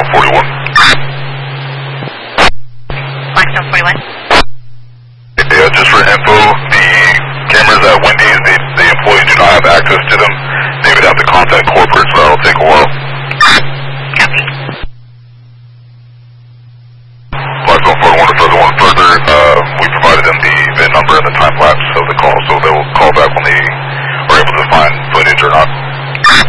Blackstone 41. Blackstone 41. Yeah, just for info, the cameras at Wendy's, the employees do not have access to them. They would have to contact corporate, so that'll take a while.